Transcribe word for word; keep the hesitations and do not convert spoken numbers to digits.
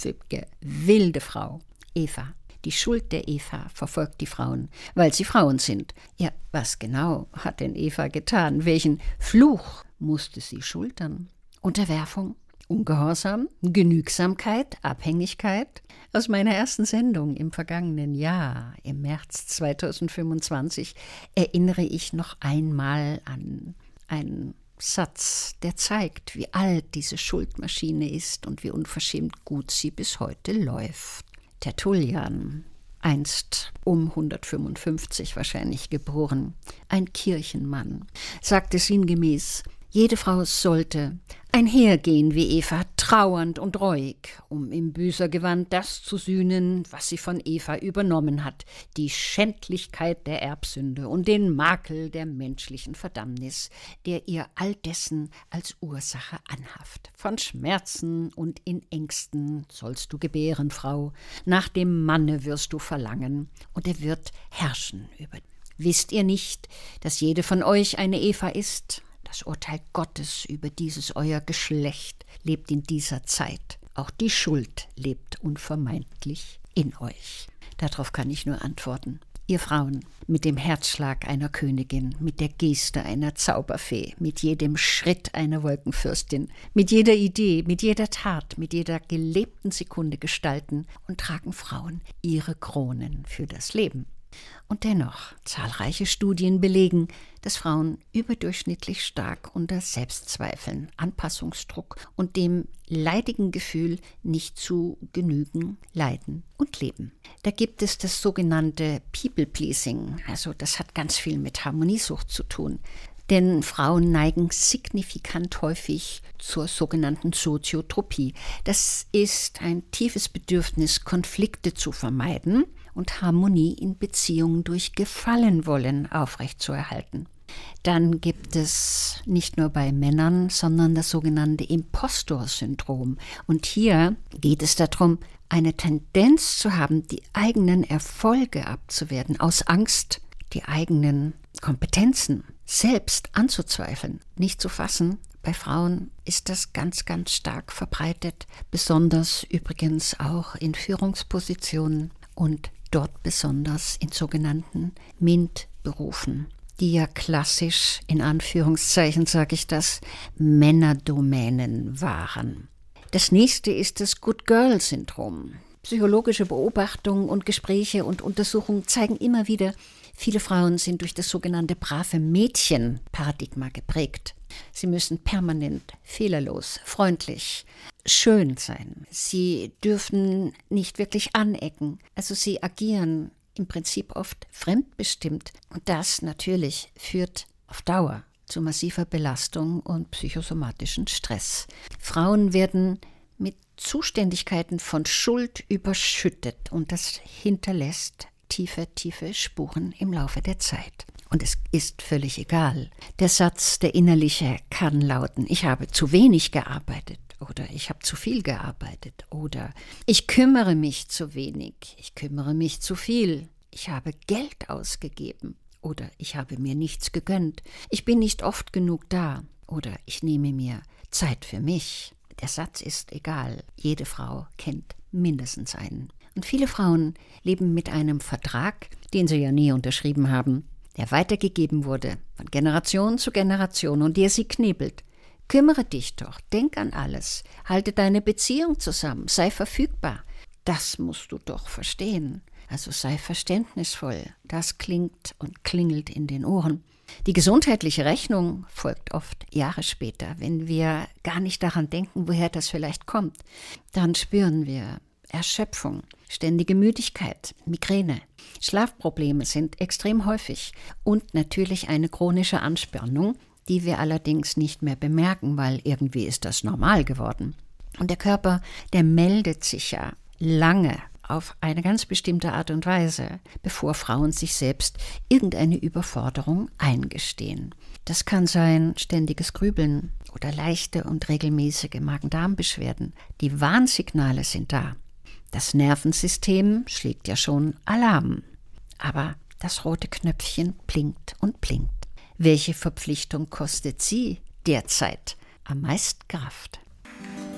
großzügige, wilde Frau, Eva. Die Schuld der Eva verfolgt die Frauen, weil sie Frauen sind. Ja, was genau hat denn Eva getan? Welchen Fluch musste sie schultern? Unterwerfung, Ungehorsam, Genügsamkeit, Abhängigkeit? Aus meiner ersten Sendung im vergangenen Jahr, im März zweitausendfünfundzwanzig, erinnere ich noch einmal an einen Satz, der zeigt, wie alt diese Schuldmaschine ist und wie unverschämt gut sie bis heute läuft. Tertullian, einst um hundertfünfundfünfzig wahrscheinlich geboren, ein Kirchenmann, sagte sinngemäß, jede Frau sollte einhergehen wie Eva, trauernd und reuig, um im Büßergewand das zu sühnen, was sie von Eva übernommen hat, die Schändlichkeit der Erbsünde und den Makel der menschlichen Verdammnis, der ihr all dessen als Ursache anhaftet. Von Schmerzen und in Ängsten sollst du gebären, Frau, nach dem Manne wirst du verlangen, und er wird herrschen über dich. Wisst ihr nicht, dass jede von euch eine Eva ist? Das Urteil Gottes über dieses euer Geschlecht lebt in dieser Zeit. Auch die Schuld lebt unvermeidlich in euch. Darauf kann ich nur antworten. Ihr Frauen, mit dem Herzschlag einer Königin, mit der Geste einer Zauberfee, mit jedem Schritt einer Wolkenfürstin, mit jeder Idee, mit jeder Tat, mit jeder gelebten Sekunde gestalten und tragen Frauen ihre Kronen für das Leben. Und dennoch, zahlreiche Studien belegen, dass Frauen überdurchschnittlich stark unter Selbstzweifeln, Anpassungsdruck und dem leidigen Gefühl, nicht zu genügen, leiden und leben. Da gibt es das sogenannte People-Pleasing, also das hat ganz viel mit Harmoniesucht zu tun. Denn Frauen neigen signifikant häufig zur sogenannten Soziotropie. Das ist ein tiefes Bedürfnis, Konflikte zu vermeiden und Harmonie in Beziehungen durch Gefallenwollen aufrechtzuerhalten. Dann gibt es nicht nur bei Männern, sondern das sogenannte Impostor-Syndrom. Und hier geht es darum, eine Tendenz zu haben, die eigenen Erfolge abzuwerten, aus Angst, die eigenen Kompetenzen selbst anzuzweifeln, nicht zu fassen. Bei Frauen ist das ganz, ganz stark verbreitet, besonders übrigens auch in Führungspositionen und dort besonders in sogenannten MINT-Berufen, die ja klassisch, in Anführungszeichen sage ich das, Männerdomänen waren. Das nächste ist das Good-Girl-Syndrom. Psychologische Beobachtungen und Gespräche und Untersuchungen zeigen immer wieder, viele Frauen sind durch das sogenannte brave Mädchen-Paradigma geprägt. Sie müssen permanent fehlerlos, freundlich, schön sein. Sie dürfen nicht wirklich anecken. Also sie agieren im Prinzip oft fremdbestimmt. Und das natürlich führt auf Dauer zu massiver Belastung und psychosomatischen Stress. Frauen werden mit Zuständigkeiten von Schuld überschüttet und das hinterlässt tiefe, tiefe Spuren im Laufe der Zeit. Und es ist völlig egal. Der Satz, der innerliche, kann lauten, ich habe zu wenig gearbeitet oder ich habe zu viel gearbeitet oder ich kümmere mich zu wenig, ich kümmere mich zu viel, ich habe Geld ausgegeben oder ich habe mir nichts gegönnt, ich bin nicht oft genug da oder ich nehme mir Zeit für mich. Der Satz ist egal. Jede Frau kennt mindestens einen. Und viele Frauen leben mit einem Vertrag, den sie ja nie unterschrieben haben, der weitergegeben wurde von Generation zu Generation und der sie knebelt. Kümmere dich doch, denk an alles, halte deine Beziehung zusammen, sei verfügbar. Das musst du doch verstehen. Also sei verständnisvoll. Das klingt und klingelt in den Ohren. Die gesundheitliche Rechnung folgt oft Jahre später. Wenn wir gar nicht daran denken, woher das vielleicht kommt, dann spüren wir Erschöpfung, ständige Müdigkeit, Migräne. Schlafprobleme sind extrem häufig und natürlich eine chronische Anspannung, die wir allerdings nicht mehr bemerken, weil irgendwie ist das normal geworden. Und der Körper, der meldet sich ja lange auf eine ganz bestimmte Art und Weise, bevor Frauen sich selbst irgendeine Überforderung eingestehen. Das kann sein ständiges Grübeln oder leichte und regelmäßige Magen-Darm-Beschwerden. Die Warnsignale sind da. Das Nervensystem schlägt ja schon Alarm. Aber das rote Knöpfchen blinkt und blinkt. Welche Verpflichtung kostet Sie derzeit am meisten Kraft?